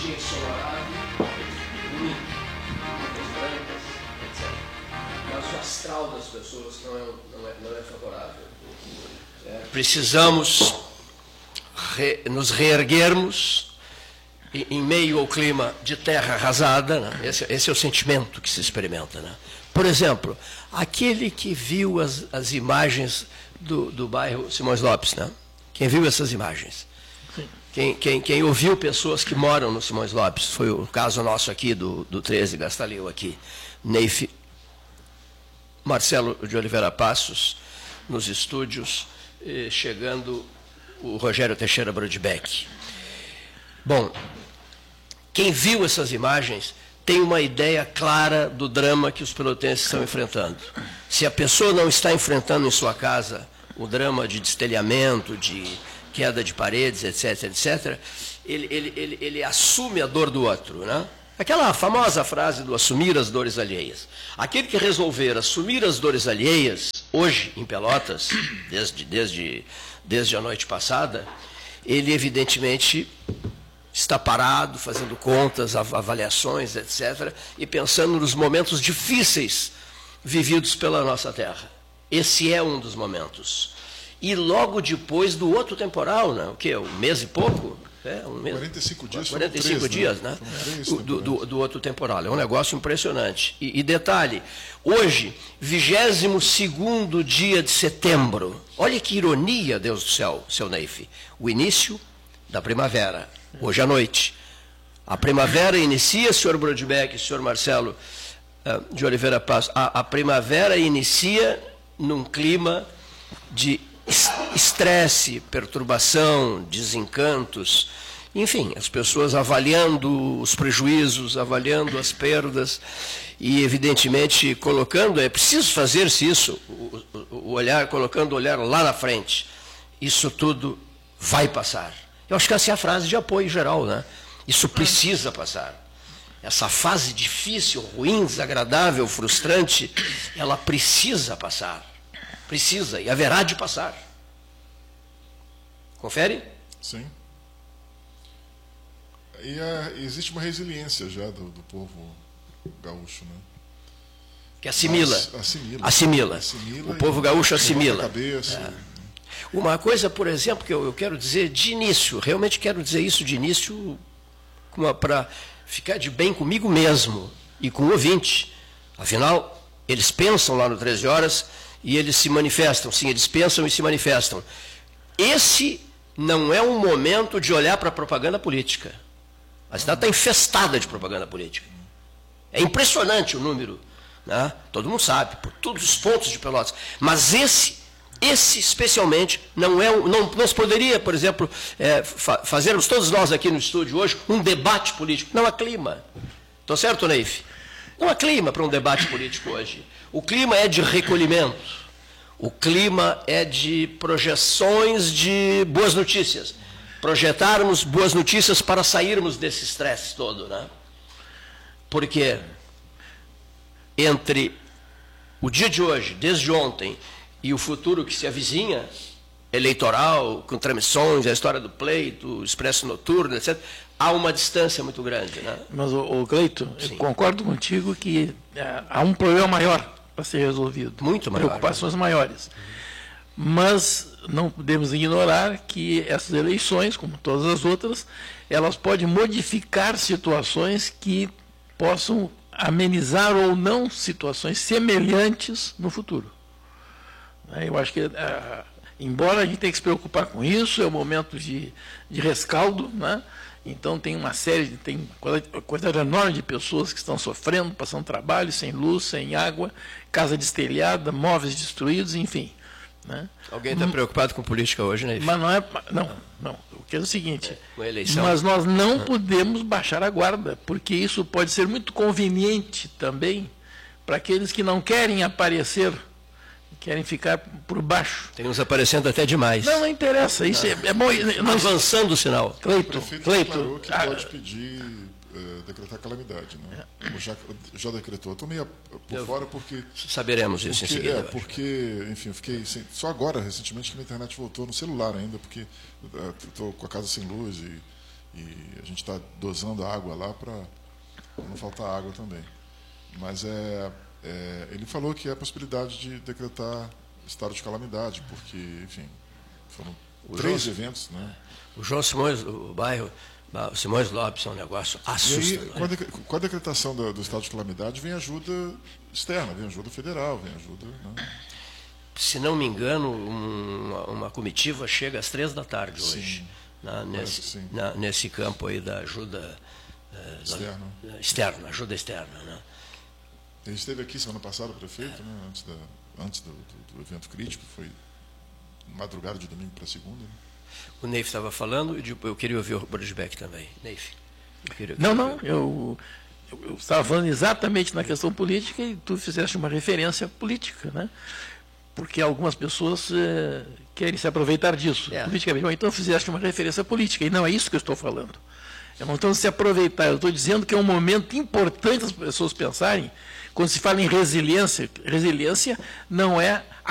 dia ensolarado, bonito, muitas brancas, etc. Mas o astral das pessoas não é favorável. Precisamos nos reerguermos em meio ao clima de terra arrasada, né? Esse é o sentimento que se experimenta, né? Por exemplo, aquele que viu as imagens do bairro Simões Lopes, né? Quem viu essas imagens? Quem ouviu pessoas que moram no Simões Lopes, foi o caso nosso aqui, do 13 Gastaleu aqui, Neif, Marcelo de Oliveira Passos, nos estúdios, chegando o Rogério Teixeira Brodbeck. Bom, quem viu essas imagens tem uma ideia clara do drama que os pelotenses estão enfrentando. Se a pessoa não está enfrentando em sua casa o drama de destelhamento, de queda de paredes, etc., etc., ele assume a dor do outro, né? Aquela famosa frase do assumir as dores alheias. Aquele que resolver assumir as dores alheias, hoje, em Pelotas, desde a noite passada, ele evidentemente está parado, fazendo contas, avaliações, etc., e pensando nos momentos difíceis vividos pela nossa terra. Esse é um dos momentos. E logo depois do outro temporal, né? O quê? Um mês e pouco? Um mês, 45 dias. 45 dias, né? Do outro temporal. É um negócio impressionante. E detalhe, hoje, 22º dia de setembro. Olha que ironia, Deus do céu, seu Neif. O início da primavera. Hoje à noite. A primavera inicia, senhor Brodbeck, senhor Marcelo de Oliveira Passos, a primavera inicia num clima de estresse, perturbação, desencantos, enfim, as pessoas avaliando os prejuízos, avaliando as perdas e, evidentemente, colocando, é preciso fazer-se isso, o olhar, colocando o olhar lá na frente. Isso tudo vai passar. Eu acho que essa é a frase de apoio geral, né? Isso precisa passar. Essa fase difícil, ruim, desagradável, frustrante, ela precisa passar. Precisa, e haverá de passar. Confere? Sim. E existe uma resiliência já do povo gaúcho, né? Que assimila. Assimila. O povo gaúcho assimila. Cabeça. Uma coisa, por exemplo, que eu quero dizer de início, realmente quero dizer isso de início para ficar de bem comigo mesmo e com o ouvinte. Afinal, eles pensam lá no 13 Horas e eles se manifestam. Sim, eles pensam e se manifestam. Esse não é um momento de olhar para a propaganda política. A cidade está infestada de propaganda política. É impressionante o número, né? Todo mundo sabe, por todos os pontos de Pelotas. Mas esse especialmente não se poderia, por exemplo, fazermos todos nós aqui no estúdio hoje um debate político. Não há clima. Estou certo, Neif? Não há clima para um debate político hoje. O clima é de recolhimento. O clima é de projeções de boas notícias. Projetarmos boas notícias para sairmos desse estresse todo, né? Porque entre o dia de hoje, desde ontem, e o futuro que se avizinha, eleitoral, com transmissões, a história do pleito, o expresso noturno, etc., há uma distância muito grande, né? Mas, Cleito, eu concordo contigo que há um problema maior para ser resolvido. Muito maior. Preocupações maiores. Mas não podemos ignorar que essas eleições, como todas as outras, elas podem modificar situações que possam amenizar ou não situações semelhantes no futuro. Eu acho que, embora a gente tenha que se preocupar com isso, é um momento de rescaldo, né? Então tem uma quantidade enorme de pessoas que estão sofrendo, passando trabalho, sem luz, sem água, casa destelhada, móveis destruídos, enfim. Né? Alguém está preocupado com política hoje, né? Mas não é. Não. O que é o seguinte. Uma eleição. Mas nós não podemos baixar a guarda, porque isso pode ser muito conveniente também para aqueles que não querem aparecer, querem ficar por baixo. Tem uns aparecendo até demais. Não interessa. Isso é bom. Avançando o sinal. Cleito declarou que pode pedir decretar calamidade, né? Já decretou. Eu estou meio por fora porque... Saberemos isso em seguida. Porque, enfim, eu fiquei... Só agora, recentemente, que a minha internet voltou no celular ainda, porque estou com a casa sem luz E a gente está dosando a água lá para não faltar água também. Mas ele falou que é a possibilidade de decretar estado de calamidade, porque, enfim, foram 3 eventos, né? O João Simões, o bairro Simões Lopes, é um negócio assustador. E aí, com a decretação do estado de calamidade, vem ajuda externa, vem ajuda federal, vem ajuda... Né? Se não me engano, uma comitiva chega às 3 da tarde hoje, nesse campo aí da ajuda ajuda externa. Né? Ele esteve aqui semana passada, o prefeito, né, antes do evento crítico, foi madrugada de domingo para segunda. Né? O Neif estava falando e eu queria ouvir o Brodbeck também. Neif. Eu estava falando exatamente na questão política e tu fizeste uma referência política, né? Porque algumas pessoas querem se aproveitar disso, politicamente. Então fizeste uma referência política, e não é isso que eu estou falando. Eu não estou se aproveitar, eu estou dizendo que é um momento importante as pessoas pensarem, quando se fala em resiliência não é